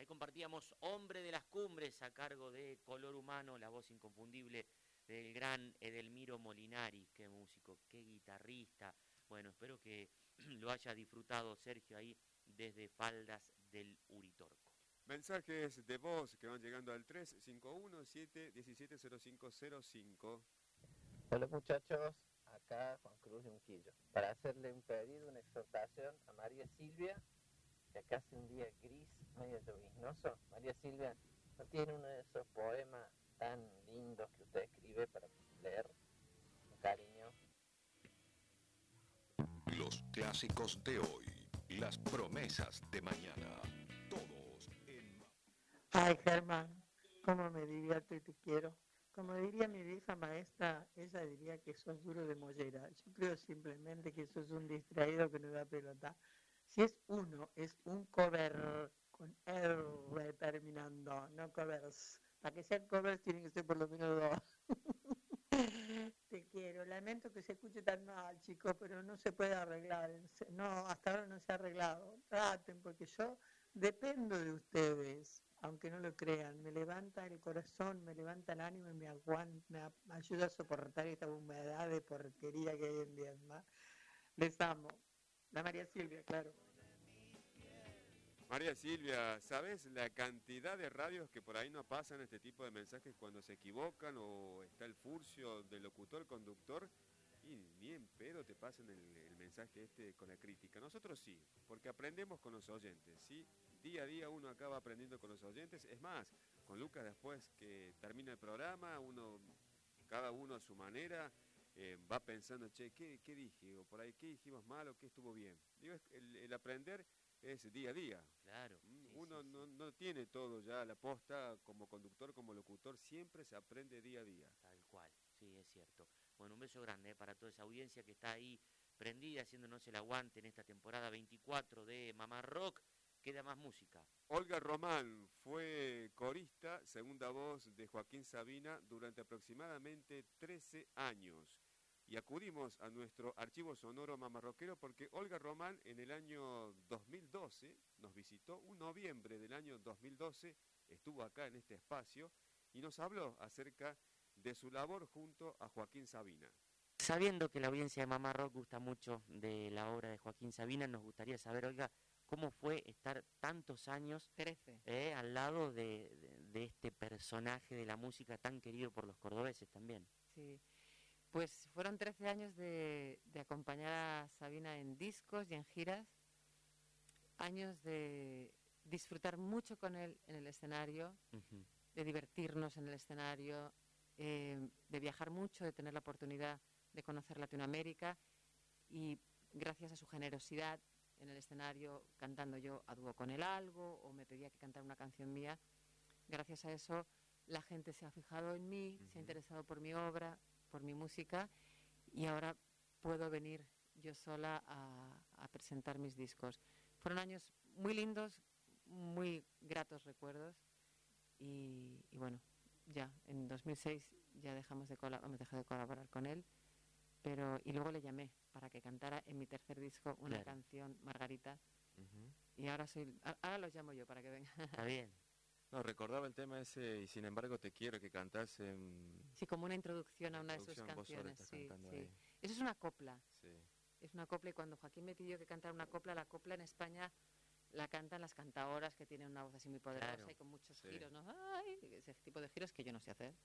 compartíamos Hombre de las Cumbres a cargo de Color Humano, la voz inconfundible del gran Edelmiro Molinari. Qué músico, qué guitarrista. Bueno, espero que lo haya disfrutado Sergio ahí desde Faldas del Uritorco. Mensajes de voz que van llegando al 351-717-0505. Hola muchachos, acá Juan Cruz de Unquillo, para hacerle un pedido, una exhortación a María Silvia, que acá hace un día gris, medio lloviznoso. María Silvia, ¿no tiene uno de esos poemas tan lindos que usted escribe para leer? Un cariño. Los clásicos de hoy, las promesas de mañana, todos en... Ay, Germán, cómo me divierto y te quiero. Como diría mi vieja maestra, ella diría que sos duro de mollera. Yo creo simplemente que sos un distraído que no da pelota. Si es uno, es un cover con R terminando, no covers. Para que sean covers tienen que ser por lo menos dos. Te quiero. Lamento que se escuche tan mal, chicos, pero no se puede arreglar. No, hasta ahora no se ha arreglado. Traten, porque yo dependo de ustedes. Aunque no lo crean, me levanta el corazón, me levanta el ánimo y me aguanta, me ayuda a soportar esta humedad de porquería que hay en Vietnam. Les amo. La María Silvia, claro. María Silvia, ¿sabes la cantidad de radios que por ahí no pasan este tipo de mensajes cuando se equivocan o está el furcio del locutor, conductor? Y ni en pedo te pasan el mensaje este con la crítica. Nosotros sí, porque aprendemos con los oyentes, ¿sí? Día a día uno acaba aprendiendo con los oyentes. Es más, con Lucas después que termina el programa, cada uno a su manera va pensando, che, ¿qué dije? O por ahí, ¿qué dijimos mal o qué estuvo bien? Digo, el aprender es día a día. Claro. Uno no tiene todo ya a la posta como conductor, como locutor, siempre se aprende día a día. Tal cual, sí, es cierto. Bueno, un beso grande para toda esa audiencia que está ahí prendida, haciéndonos el aguante en esta temporada 24 de Mamá Rock. Queda más música. Olga Román fue corista, segunda voz de Joaquín Sabina durante aproximadamente 13 años. Y acudimos a nuestro archivo sonoro mamarroquero porque Olga Román en el año 2012 nos visitó, un noviembre del año 2012, estuvo acá en este espacio y nos habló acerca de su labor junto a Joaquín Sabina. Sabiendo que la audiencia de Mamá Rock gusta mucho de la obra de Joaquín Sabina, nos gustaría saber, Olga, ¿cómo fue estar tantos años 13 al lado de este personaje de la música tan querido por los cordobeses también? Sí, pues fueron 13 años de acompañar a Sabina en discos y en giras, años de disfrutar mucho con él en el escenario, de divertirnos en el escenario, de viajar mucho, de tener la oportunidad de conocer Latinoamérica y gracias a su generosidad en el escenario, cantando yo a dúo con él algo o me pedía que cantara una canción mía, gracias a eso la gente se ha fijado en mí, se ha interesado por mi obra, por mi música y ahora puedo venir yo sola a presentar mis discos. Fueron años muy lindos, muy gratos recuerdos y bueno, ya en 2006 ya dejé de colaborar con él, pero y luego le llamé para que cantara en mi tercer disco una canción, Margarita, y ahora los llamo yo para que vengan. Está bien. No, recordaba el tema ese, y sin embargo te quiero, que cantás en... Sí, como una introducción a una de sus canciones. Sí. Eso es una copla. Sí. Es una copla y cuando Joaquín me pidió que cantara una copla, la copla en España la cantan las cantaoras que tienen una voz así muy poderosa y con muchos giros, ¿no? Ay, ese tipo de giros que yo no sé hacer.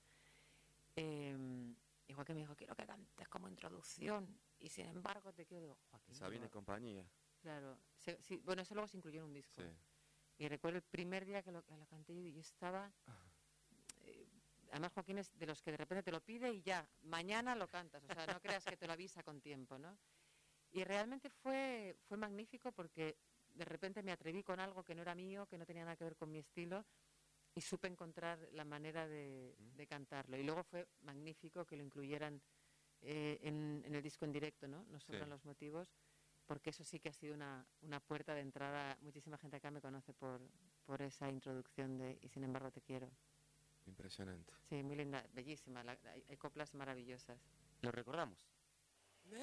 Y Joaquín me dijo, quiero que cantes como introducción y sin embargo te quiero. Joaquín, Sabina y compañía. Claro. Sí, bueno, eso luego se incluyó en un disco. Sí. Y recuerdo el primer día que lo canté yo estaba... además Joaquín es de los que de repente te lo pide y ya, mañana lo cantas. O sea, no creas que te lo avisa con tiempo, ¿no? Y realmente fue magnífico porque de repente me atreví con algo que no era mío, que no tenía nada que ver con mi estilo y supe encontrar la manera de cantarlo. Y luego fue magnífico que lo incluyeran en el disco en directo, ¿no? No sobran los motivos, porque eso sí que ha sido una puerta de entrada. Muchísima gente acá me conoce por esa introducción de Y sin embargo te quiero. Impresionante. Sí, muy linda, bellísima, hay coplas maravillosas. Lo recordamos.